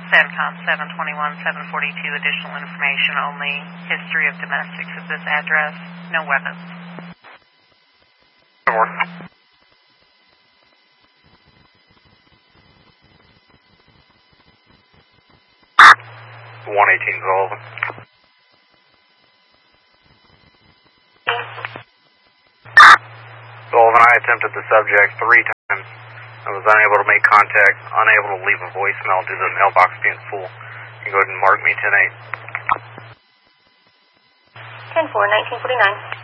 CENTCOM 721, 742, additional information only. History of domestics at this address. No weapons. 118 Sullivan. Sullivan, I attempted the subject 3 times. I was unable to make contact, unable to leave a voicemail due to the mailbox being full. You can go ahead and mark me 10-8. 10-4, 1949.